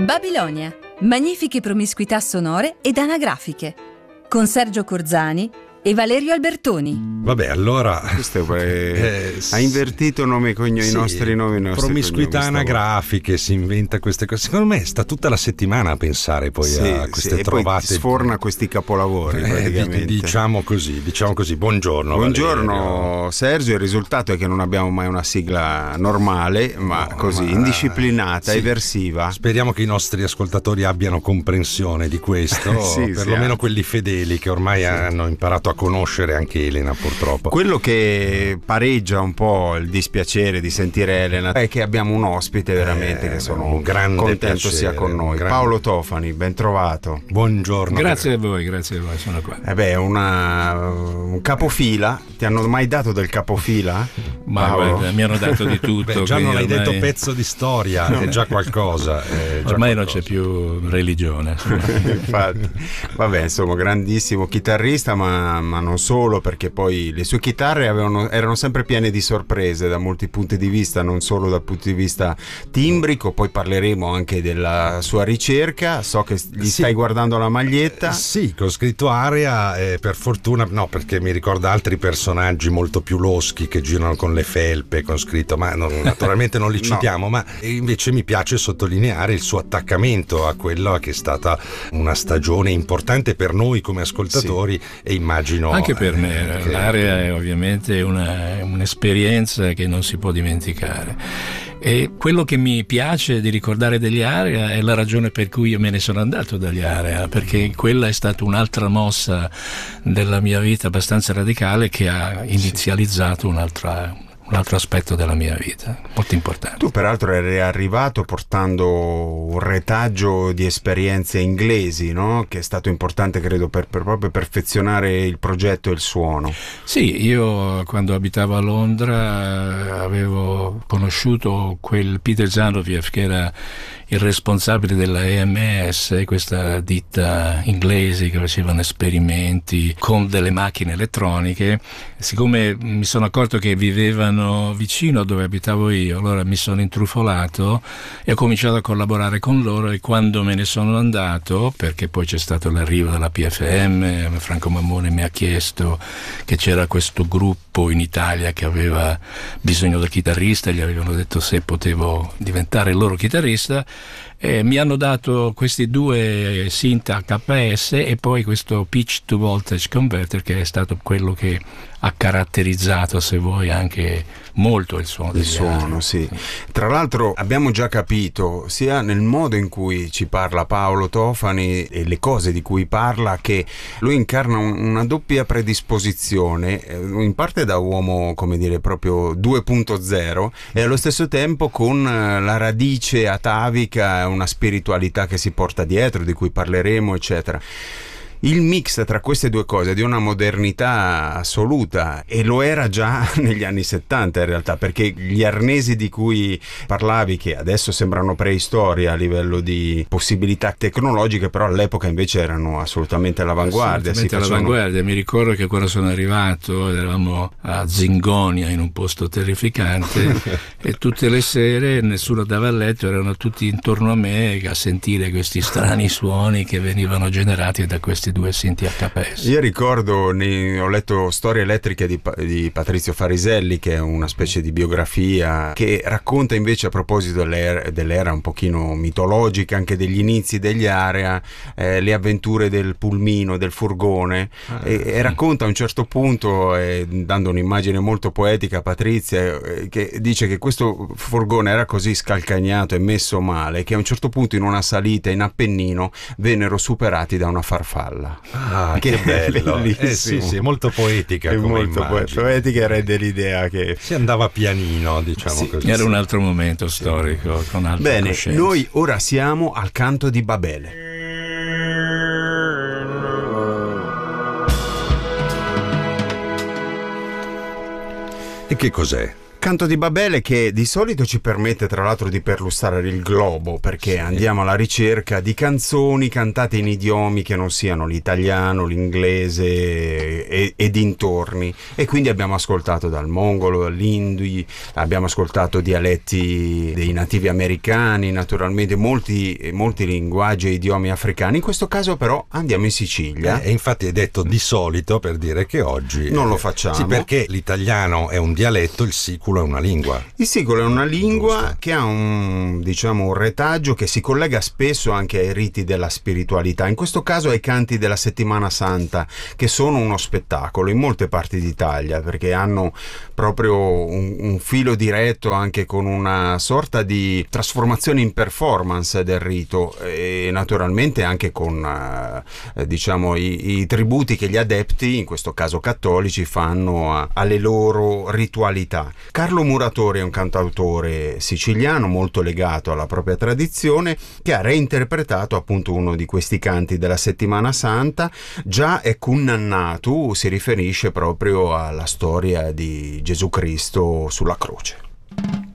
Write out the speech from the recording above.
Babilonia, magnifiche promiscuità sonore ed anagrafiche, con Sergio Corzani e Valerio Albertoni. Vabbè, allora questo ha invertito nome e cognome, i nostri nomi, i nostri promiscuità cognomi, anagrafiche, si inventa queste cose. Secondo me sta tutta la settimana a pensare poi a queste trovate. E poi sforna questi capolavori praticamente. Diciamo così. Buongiorno Valerio. Sergio. Il risultato è che non abbiamo mai una sigla normale, ma indisciplinata, eversiva. Speriamo che i nostri ascoltatori abbiano comprensione di questo, perlomeno quelli fedeli che ormai hanno imparato a conoscere anche Elena, purtroppo. Quello che pareggia un po' il dispiacere di sentire Elena è che abbiamo un ospite veramente che sono un grande contento piacere, sia con noi. Paolo Tofani, ben trovato. Buongiorno. Grazie a voi, sono qua. Un capofila. Ti hanno mai dato del capofila? Ma guarda, mi hanno dato di tutto. Già non hai detto pezzo di storia, è già qualcosa. Ormai non c'è più religione. Infatti, insomma, grandissimo chitarrista, ma non solo, perché poi le sue chitarre erano sempre piene di sorprese da molti punti di vista, non solo dal punto di vista timbrico. Poi parleremo anche della sua ricerca. So che gli stai guardando la maglietta. Sì, che ho scritto Area, per fortuna, no, perché mi ricorda altri personaggi molto più loschi che girano con le felpe con scritto, ma naturalmente non li citiamo, ma invece mi piace sottolineare il suo attaccamento a quella che è stata una stagione importante per noi come ascoltatori, e immagino anche per me. L'Area è ovviamente un'esperienza che non si può dimenticare, e quello che mi piace di ricordare degli Area è la ragione per cui io me ne sono andato dagli Area, perché quella è stata un'altra mossa della mia vita abbastanza radicale che ha inizializzato un altro aspetto della mia vita molto importante. Tu peraltro eri arrivato portando un retaggio di esperienze inglesi, no? Che è stato importante, credo, per proprio perfezionare il progetto e il suono. Sì, io quando abitavo a Londra avevo conosciuto quel Peter Zanoviev che era il responsabile della EMS, questa ditta inglese che facevano esperimenti con delle macchine elettroniche. Siccome mi sono accorto che vivevano vicino dove abitavo io, allora mi sono intrufolato e ho cominciato a collaborare con loro, e quando me ne sono andato, perché poi c'è stato l'arrivo della PFM, Franco Mammone mi ha chiesto che c'era questo gruppo in Italia che aveva bisogno del chitarrista, gli avevano detto se potevo diventare il loro chitarrista. Mi hanno dato questi due synth HPS e poi questo pitch to voltage converter, che è stato quello che ha caratterizzato, se vuoi, anche molto il suono. Sì. Tra l'altro abbiamo già capito, sia nel modo in cui ci parla Paolo Tofani e le cose di cui parla, che lui incarna una doppia predisposizione, in parte da uomo, come dire, proprio 2.0, e allo stesso tempo con la radice atavica, una spiritualità che si porta dietro, di cui parleremo, eccetera. Il mix tra queste due cose è di una modernità assoluta, e lo era già negli anni 70 in realtà, perché gli arnesi di cui parlavi, che adesso sembrano preistoria a livello di possibilità tecnologiche, però all'epoca invece erano assolutamente all'avanguardia. All'avanguardia. Mi ricordo che quando sono arrivato eravamo a Zingonia, in un posto terrificante e tutte le sere nessuno dava a letto, erano tutti intorno a me a sentire questi strani suoni che venivano generati da questi due synth HPS. Io ricordo, ho letto Storie elettriche di Patrizio Fariselli, che è una specie di biografia che racconta invece, a proposito dell'era un pochino mitologica anche degli inizi degli Area, le avventure del pulmino, del furgone, e racconta a un certo punto, dando un'immagine molto poetica, Patrizia, che dice che questo furgone era così scalcagnato e messo male che a un certo punto in una salita in Appennino vennero superati da una farfalla. Che bello. Sì, molto poetica, è come molto poetica, e rende l'idea che si andava pianino, diciamo così. Era un altro momento storico, con altre Bene, coscienze. noi ora siamo al canto di Babele. E che cos'è? Canto di Babele, che di solito ci permette tra l'altro di perlustrare il globo, perché andiamo alla ricerca di canzoni cantate in idiomi che non siano l'italiano, l'inglese e dintorni, e quindi abbiamo ascoltato dal mongolo, dall'indi, abbiamo ascoltato dialetti dei nativi americani, naturalmente molti linguaggi e idiomi africani. In questo caso però andiamo in Sicilia. E infatti hai detto di solito per dire che oggi non lo facciamo. Sì, perché l'italiano è un dialetto, il siculo è una lingua. Il siculo è una lingua Giusto. che ha un retaggio che si collega spesso anche ai riti della spiritualità, in questo caso ai canti della Settimana Santa, che sono uno spettacolo in molte parti d'Italia, perché hanno proprio un filo diretto anche con una sorta di trasformazione in performance del rito, e naturalmente anche con i tributi che gli adepti, in questo caso cattolici, fanno alle loro ritualità. Carlo Muratori è un cantautore siciliano molto legato alla propria tradizione, che ha reinterpretato appunto uno di questi canti della Settimana Santa. Già è Cunnannatu si riferisce proprio alla storia di Gesù Cristo sulla croce.